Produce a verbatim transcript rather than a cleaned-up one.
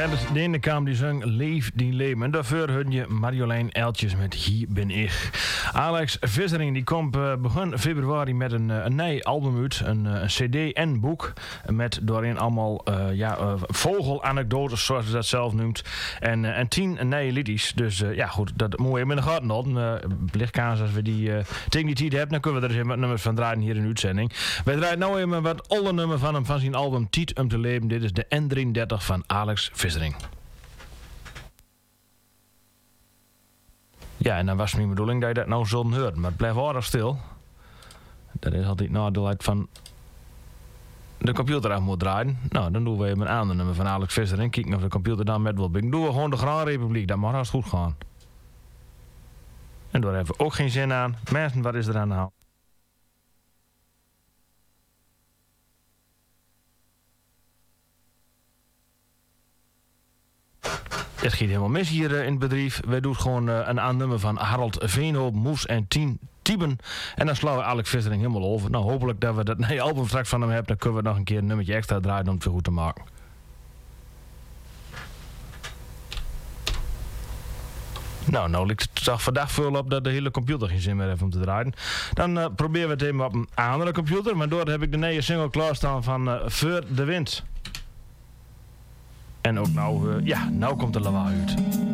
Gerrit Denenkamp die zong Leef die leven. En daarvoor hoorde je Marjolein Eltjes met Hier ben ik. Alex Vissering die komt uh, begin februari met een, uh, een nieuw album uit. Een, uh, een cd en boek. Met daarin allemaal uh, ja, uh, vogelanekdotes zoals ze dat zelf noemt. En, uh, en tien nieuwe liedjes. Dus uh, ja goed, dat moet je hem in de gaten houden. Uh, Lichtkaas als we die uh, tegen die tijd hebben, dan kunnen we er eens wat nummers van draaien hier in de uitzending. Wij draaien nou even wat alle nummers van hem van zijn album Tiet om te leven. Dit is de N drieëndertig van Alex Vissering. Ja, en dan was mijn bedoeling dat je dat nou zult horen, maar het blijft aardig stil. Dat is altijd nadeel uit van de computer af moet draaien. Nou, dan doen we even een ander nummer van Alex Vissering. Kijken of de computer dan met wil binnen. Doen we gewoon de Grand Republiek, dat mag haast goed gaan. En daar hebben we ook geen zin aan. Mensen, wat is er aan de hand? Het gaat helemaal mis hier uh, in het bedrijf. Wij doen gewoon uh, een aannummer van Harold Veenhoop, Moes en Tien Tieben. En dan slaan we Alex Vissering helemaal over. Nou, hopelijk dat we dat nee, album straks van hem hebben. Dan kunnen we nog een keer een nummertje extra draaien om het weer goed te maken. Nou, nou lijkt het toch vandaag veel op dat de hele computer geen zin meer heeft om te draaien. Dan uh, proberen we het even op een andere computer. Maar door heb ik de nieuwe single klaarstaan van uh, Voor de Wind. En ook nou, uh, ja, nou komt de lawaai uit.